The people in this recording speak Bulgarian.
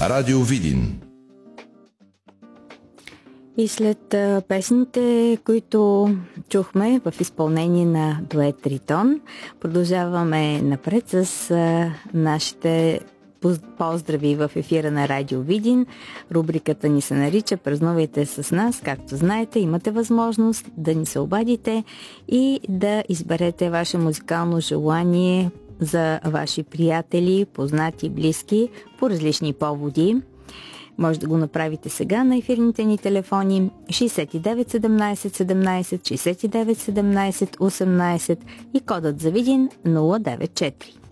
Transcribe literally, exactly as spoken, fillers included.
Радио Видин. И след а, песните, които чухме в изпълнение на дует Тритон, продължаваме напред с а, нашите поздрави в ефира на Радио Видин. Рубриката ни се нарича "Празнувайте с нас". Както знаете, имате възможност да ни се обадите и да изберете ваше музикално желание за ваши приятели, познати, близки по различни поводи. Може да го направите сега на ефирните ни телефони шейсет и девет седемнайсет седемнайсет, шейсет и девет седемнайсет осемнайсет и кодът за Видин нула девет четири.